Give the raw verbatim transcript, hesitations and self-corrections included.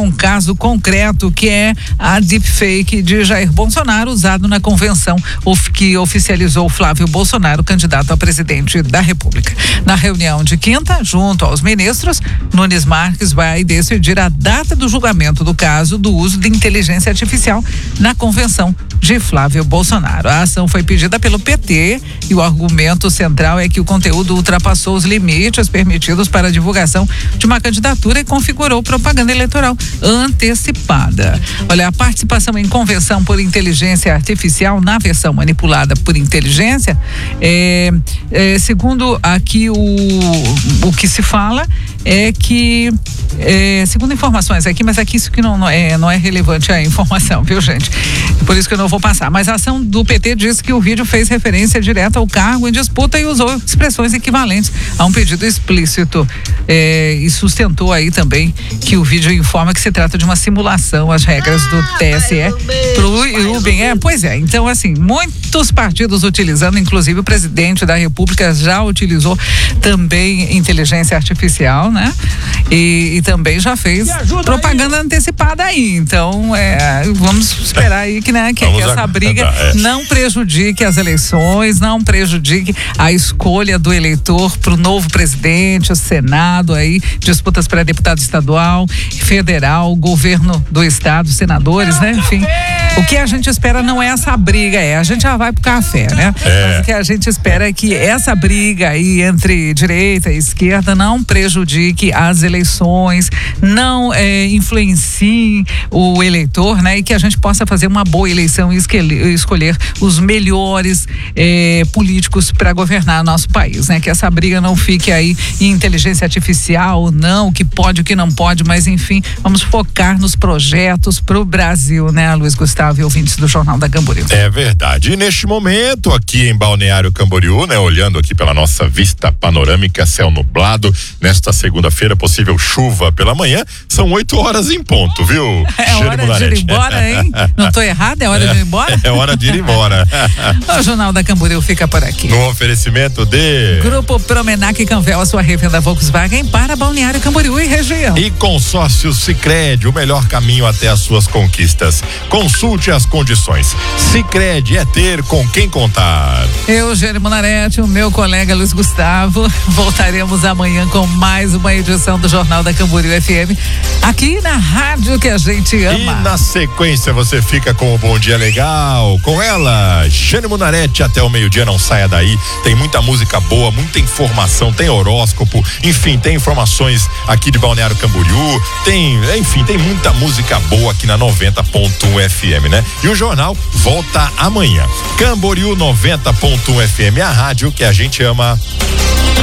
um caso concreto que é a deepfake de Jair Bolsonaro usado na convenção que oficializou Flávio Bolsonaro, candidato a presidente da República. Na reunião de quinta, junto aos ministros, Nunes Marques vai decidir a data do julgamento do caso do uso de inteligência artificial na convenção de Flávio Bolsonaro. A ação foi pedida pelo P T e o argumento central é que o conteúdo ultrapassou os limites permitidos para a divulgação de uma candidatura e configurou propaganda eleitoral antecipada. Olha, a participação em convenção por inteligência artificial na versão manipulada por inteligência, é, é, segundo aqui o, o que se fala é que, é, segundo informações aqui, mas aqui isso que não, não, é, não é relevante a informação, viu, gente? Por isso que eu não vou passar. Mas a ação do P T diz que o vídeo fez referência direta ao cargo em disputa e usou expressões equivalentes a um pedido explícito. É, e sustentou aí também que o vídeo informa que se trata de uma simulação às regras do T S E pro Uber. É, pois é, então assim, muitos partidos utilizando, inclusive o presidente da República já utilizou também inteligência artificial, né? E, e também já fez propaganda aí. antecipada aí. Então, é, vamos esperar aí que, né, que essa a, briga é. não prejudique as eleições, não prejudique a escolha do eleitor para o novo presidente, o Senado aí, disputas para deputado estadual, federal, governo do estado, senadores, né? Enfim, o que a gente espera não é essa briga, é, a gente já vai pro café, né? É. Mas o que a gente espera é que essa briga aí entre direita e esquerda não prejudique as eleições, não é, influencie o eleitor, né? E que a gente possa fazer uma boa eleição e escolher os melhores é, políticos para governar nosso país, né? Que essa briga não fique aí em inteligência artificial, não, o que pode, o que não pode, mas enfim, vamos focar nos projetos pro Brasil, né, Luiz Gustavo e ouvintes do Jornal da Camboriú. É verdade. E neste momento, aqui em Balneário Camboriú, né, olhando aqui pela nossa vista panorâmica, céu nublado, nesta segunda-feira, possível chuva pela manhã, são oito horas em ponto, viu? É hora de ir embora, hein? Não tô errado? É hora é, de ir embora? É hora de ir embora. O Jornal da Camboriú fica por aqui. No oferecimento de Grupo Promenac Canvel, a sua revenda Volkswagen para Balneário Camboriú e região. E consórcio Sicredi, o melhor caminho até as suas conquistas. Consulte as condições. Sicredi é ter com quem contar. Eu, Gênimo Narete, o meu colega Luiz Gustavo, voltaremos amanhã com mais uma edição do Jornal da Camboriú F M, aqui na rádio que a gente ama. E na sequência você fica com o Bom Dia Legal, com ela, Gênimo Narete, até o meio-dia, não saia daí, tem muita música boa, muita informação, tem horóscopo, enfim, tem informações aqui de Balneário Camboriú, tem, enfim, tem muita música boa aqui na noventa ponto um F M, né? E o jornal volta amanhã. Camboriú noventa ponto um F M, a rádio que a gente ama.